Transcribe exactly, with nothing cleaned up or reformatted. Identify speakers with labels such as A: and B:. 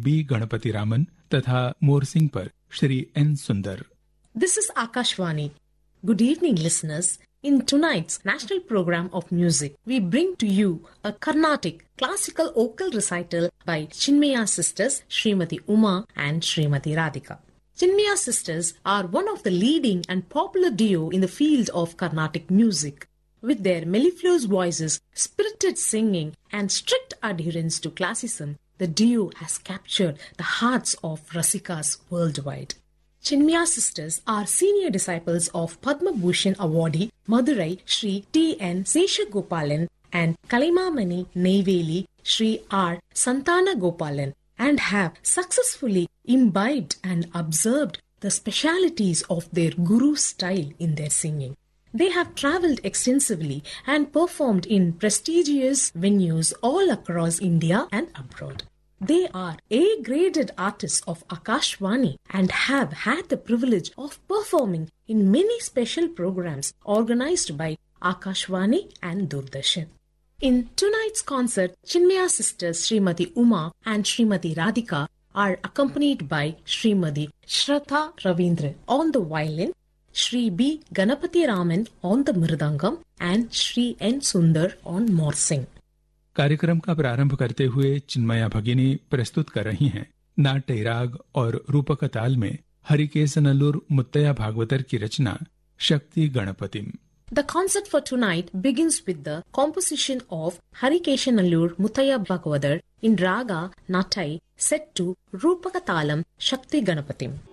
A: B Ganpati Raman तथा मोरसिंह पर Shri N सुंदर।
B: This is Akashvani. Good evening, listeners. In tonight's national program of music, we bring to you a Carnatic classical vocal recital by Chinmaya sisters Srimati Uma and Srimati Radhika. Chinmaya sisters are one of the leading and popular duo in the field of Carnatic music. With their mellifluous voices, spirited singing, and strict adherence to classicism, the duo has captured the hearts of Rasikas worldwide. Chinmaya sisters are senior disciples of Padma Bhushan awardee Madurai Shri T N Seshagopalan and Kalaimamani Neyveli Shri R Santana Gopalan, and have successfully imbibed and observed the specialities of their guru style in their singing. They have travelled extensively and performed in prestigious venues all across India and abroad. They are A-graded artists of Akashvani and have had the privilege of performing in many special programs organized by Akashvani and Doordarshan. In tonight's concert, Chinmaya sisters Srimati Uma and Srimati Radhika are accompanied by Srimati Shraddha Ravindran on the violin, Shri B. Ganapati Raman on the mridangam, and Shri N. Sundar on morsing.
A: कार्यक्रम का प्रारंभ करते हुए चिन्मया भगिनी प्रस्तुत कर रही हैं नाट्य राग और रूपक ताल में हरिकेशनल्लूर मुत्तया भागवतर की रचना शक्ति गणपतिम.
B: The concert for tonight begins with the composition of Harikeshanallur Muttaya Bhagavatar in Raga Natai set to Rupaka Talam Shakti Ganapatim.